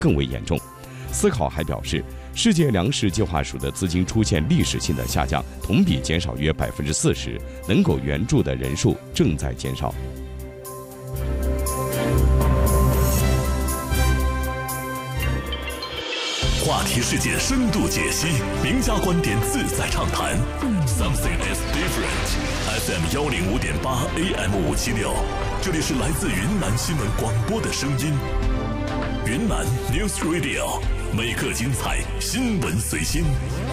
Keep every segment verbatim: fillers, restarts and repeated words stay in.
更为严重。思考还表示，世界粮食计划署的资金出现历史性的下降，同比减少约百分之四十，能够援助的人数正在减少。 话题事件深度解析，名家观点自在畅谈。Something is different。F M 幺零五点八 A M 五七六，这里是来自云南新闻广播的声音。云南 News Radio， 每刻精彩，新闻随心。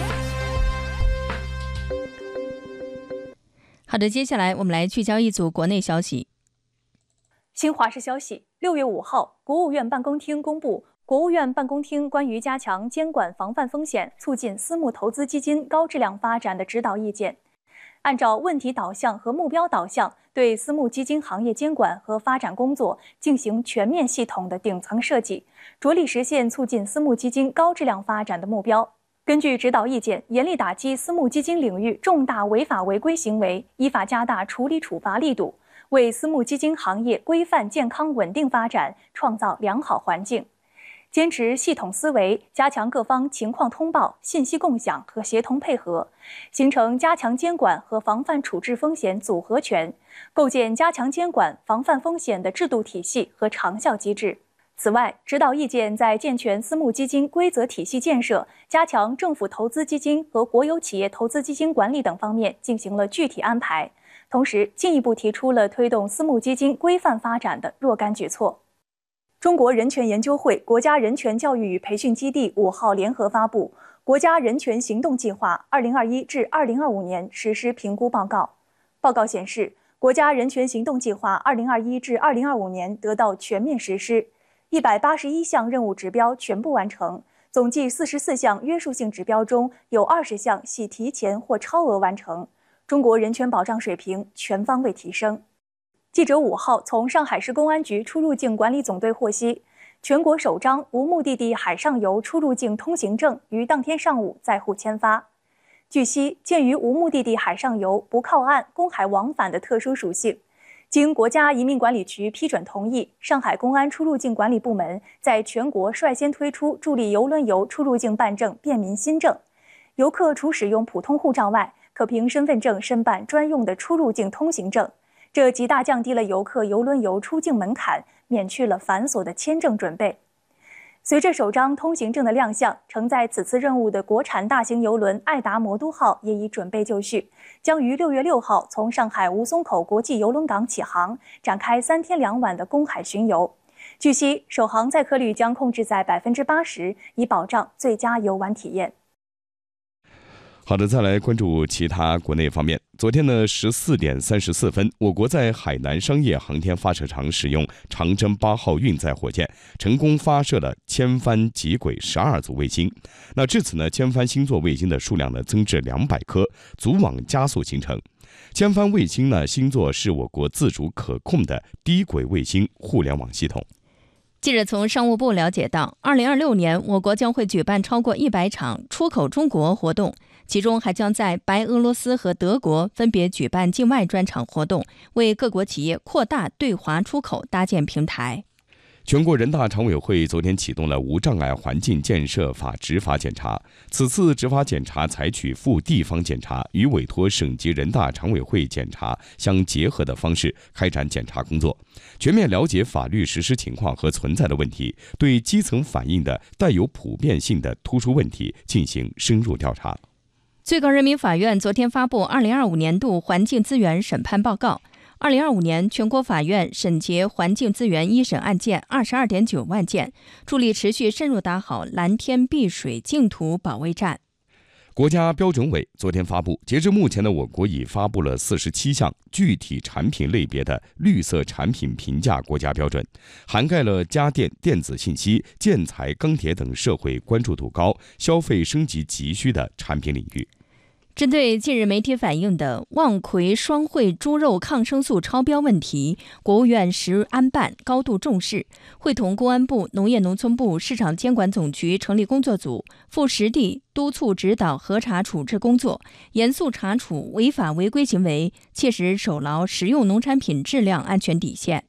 好的，接下来我们来聚焦一组国内消息。 新华社消息，六月五号，国务院办公厅公布国务院办公厅关于加强监管防范风险、促进私募投资基金高质量发展的指导意见，按照问题导向和目标导向，对私募基金行业监管和发展工作进行全面系统的顶层设计，着力实现促进私募基金高质量发展的目标。根据指导意见，严厉打击私募基金领域重大违法违规行为，依法加大处理处罚力度，为私募基金行业规范健康稳定发展创造良好环境。坚持系统思维，加强各方情况通报、信息共享和协同配合，形成加强监管和防范处置风险组合拳，构建加强监管防范风险的制度体系和长效机制。此外，指导意见在健全私募基金规则体系建设、加强政府投资基金和国有企业投资基金管理等方面进行了具体安排，同时进一步提出了推动私募基金规范发展的若干举措。中国人权研究会国家人权教育与培训基地五号联合发布《国家人权行动计划（二零二一至二零二五年）》实施评估报告。报告显示，国家人权行动计划二零二一至二零二五年得到全面实施，一百八十一项任务指标全部完成，总计四十四项约束性指标中有二十项系提前或超额完成，中国人权保障水平全方位提升。记者五号从上海市公安局出入境管理总队获悉，全国首张无目的地海上游出入境通行证于当天上午在沪签发。据悉，鉴于无目的地海上游不靠岸、公海往返的特殊属性，经国家移民管理局批准同意，上海公安出入境管理部门在全国率先推出助力邮轮游出入境办证便民新政。游客除使用普通护照外，可凭身份证申办专用的出入境通行证。这极大降低了游客邮轮游出境门槛，免去了繁琐的签证准备。随着首张通行证的亮相，承载此次任务的国产大型邮轮爱达魔都号也已准备就绪，将于六月六号从上海吴淞口国际邮轮港起航，展开三天两晚的公海巡游。据悉，首航载客率将控制在百分之八十，以保障最佳游玩体验。 好的，再来关注其他国内方面。昨天的十四点三十四分，我国在海南商业航天发射场使用长征八号运载火箭，成功发射了千帆极轨十二组卫星。那至此呢，千帆星座卫星的数量呢增至两百颗，组网加速形成。千帆卫星呢星座是我国自主可控的低轨卫星互联网系统。 记者从商务部了解到，二零二六年我国将会举办超过一百场出口中国活动，其中还将在白俄罗斯和德国分别举办境外专场活动，为各国企业扩大对华出口搭建平台。 全国人大常委会昨天启动了无障碍环境建设法执法检查，此次执法检查采取赴地方检查与委托省级人大常委会检查相结合的方式开展检查工作，全面了解法律实施情况和存在的问题，对基层反映的带有普遍性的突出问题进行深入调查。 最高人民法院昨天发布二零二五年度环境资源审判报告。二零二五年，全国法院审结环境资源一审案件二十二点九万件，助力持续深入打好蓝天碧水净土保卫战。 国家标准委昨天发布，截至目前的我国已发布了四十七项具体产品类别的绿色产品评价国家标准，涵盖了家电、电子信息、建材、钢铁等社会关注度高、消费升级急需的产品领域。 针对近日媒体反映的望奎双汇猪肉抗生素超标问题，国务院食安办高度重视，会同公安部、农业农村部、市场监管总局成立工作组，赴实地督促指导核查处置工作，严肃查处违法违规行为，切实守牢食用农产品质量安全底线。